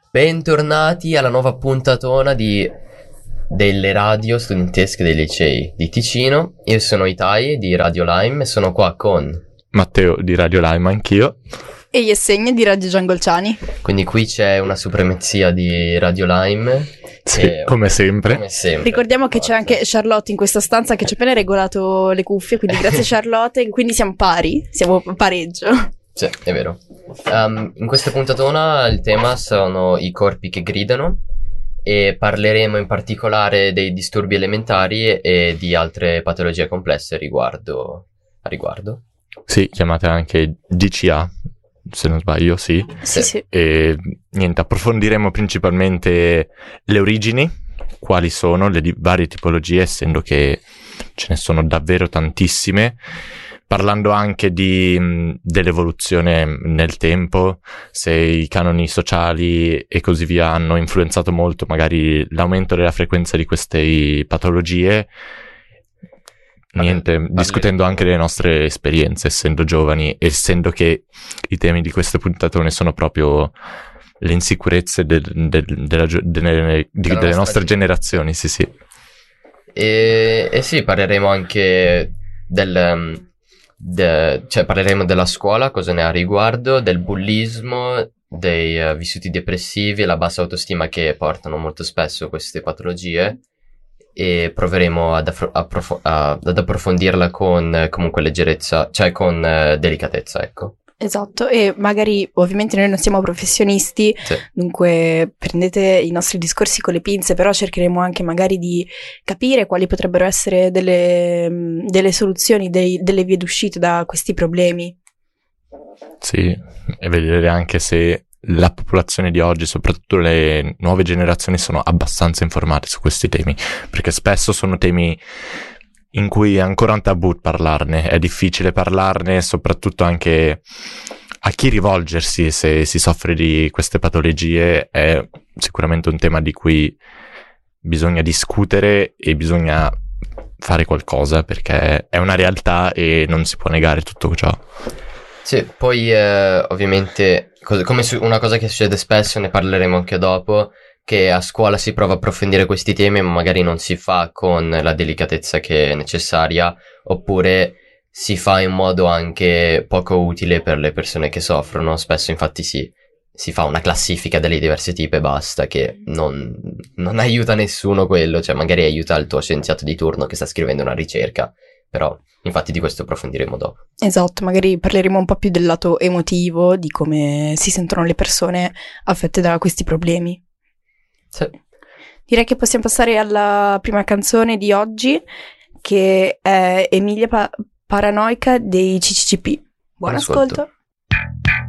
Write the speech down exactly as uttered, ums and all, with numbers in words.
Bentornati alla nuova puntatona di delle radio studentesche dei licei di Ticino. Io sono Itai di Radio Lime e sono qua con Matteo di Radio Lime, anch'io. E Yesenia di Radio Giangolciani. Quindi qui c'è una supremazia di Radio Lime. Sì, e, come sempre. Come sempre. Ricordiamo che c'è anche Charlotte in questa stanza che ci ha appena regolato le cuffie, quindi grazie Charlotte, quindi siamo pari, siamo pareggio. Sì, è vero. Um, in questa puntatona il tema sono i corpi che gridano e parleremo in particolare dei disturbi elementari e di altre patologie complesse riguardo a riguardo. Sì, chiamate anche D C A, se non sbaglio, sì. Sì, sì. E niente, approfondiremo principalmente le origini, quali sono le di- varie tipologie, essendo che ce ne sono davvero tantissime, parlando anche di mh, dell'evoluzione nel tempo, se i canoni sociali e così via hanno influenzato molto magari l'aumento della frequenza di queste patologie. Niente, Parli, discutendo anche delle nostre esperienze, essendo giovani, essendo che i temi di queste puntatone sono proprio le insicurezze del, del, della, delle, di, delle nostre generazioni, sì sì. E, e sì, parleremo anche del, de, cioè parleremo della scuola, cosa ne ha a riguardo, del bullismo, dei uh, vissuti depressivi e la bassa autostima che portano molto spesso queste patologie. E proveremo ad, affro- approf- a- ad approfondirla con eh, comunque leggerezza, cioè con eh, delicatezza, ecco. Esatto, e magari ovviamente noi non siamo professionisti, Sì. Dunque prendete i nostri discorsi con le pinze, però cercheremo anche magari di capire quali potrebbero essere delle, delle soluzioni, dei, delle vie d'uscita da questi problemi. Sì, e vedere anche se la popolazione di oggi, soprattutto le nuove generazioni, sono abbastanza informate su questi temi, perché spesso sono temi in cui è ancora un tabù parlarne, è difficile parlarne, soprattutto anche a chi rivolgersi se si soffre di queste patologie. È sicuramente un tema di cui bisogna discutere e bisogna fare qualcosa, perché è una realtà e non si può negare tutto ciò. Sì, poi eh, ovviamente co- come su- una cosa che succede spesso, ne parleremo anche dopo, che a scuola si prova a approfondire questi temi ma magari non si fa con la delicatezza che è necessaria, oppure si fa in modo anche poco utile per le persone che soffrono. Spesso infatti si, si fa una classifica delle diverse tipi e basta, che non, non aiuta nessuno quello, cioè magari aiuta il tuo scienziato di turno che sta scrivendo una ricerca, però infatti di questo approfondiremo dopo. Esatto, magari parleremo un po' più del lato emotivo, di come si sentono le persone affette da questi problemi. Sì. Direi che possiamo passare alla prima canzone di oggi, che è Emilia pa- Paranoica dei C C C P. Buon ascolto. ascolto.